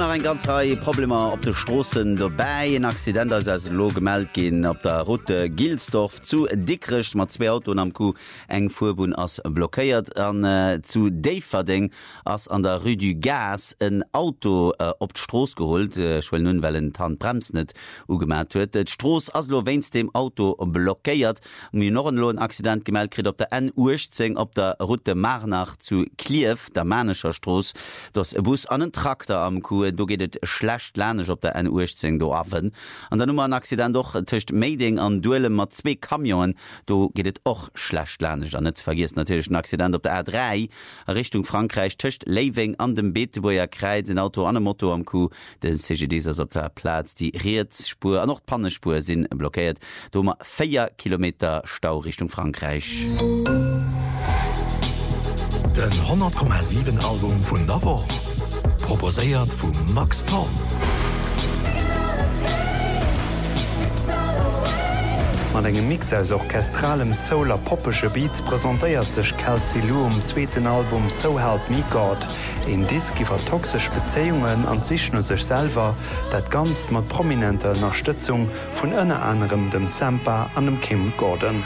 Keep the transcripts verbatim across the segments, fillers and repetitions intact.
nach ein ganz Reihe Probleme op der Straßen dabei. Ein Accident als als lo gemeldet gehen op der Route Gilsdorf zu Dickrich mat zwei Autos am Kuh eng Fuhrbun as blockiert an äh, zu Daverding as an der Rue du Gas ein Auto äh, op d'Stroos geholt. Äh, ich will nun well den Hand brems net ugemerkt huet. D'Stroos aslo wennst dem Auto blockiert. Mir noch ein Lohn Accident gemeldet kriegt op der N achtzehn op der Route Marnach zu Kliew, der Mänischer Stroos. Das Bus an den Traktor am Kuh, do geht et schlecht lernech op der N achtzehn do awen. An der Nummer ein Accident doch tcht Meiding an Duelle mat zwei Kamionen, do geht et och schlecht lernech. An net vergisst natürlich ein Accident op der R drei Richtung Frankreich tcht Leiving an dem Beeteboer Kreuz ein Auto an dem Motto am Kuh, den C G D op der Platz, die Reetsspur an noch Pannespur sind blockiert. Do ma vier Kilometer Stau Richtung Frankreich. Den hundert Komma sieben Album vun der Woche. Proposéiert vum Max Tom. Man engem Mix aus orchestralem Solar poppesche Beats präsentéiert sech Kelsey Lou um zweiten Album So Help Me God. En Disk iwwer toxisch Bezeungen an sich no sech selber, dat ganz mat prominenter Unterstützung vun ënner anderem dem Sampa an dem Kim Gordon.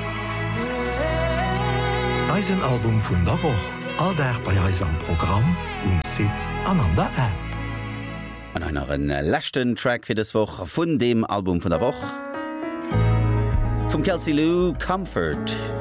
Eisen Album vun der Woche. All der bei eis am Programm um Sit an an der App. An eineren lächten Track fir des Woch vun dem Album vun der Woche. Vom Kelsey Lou, Comfort.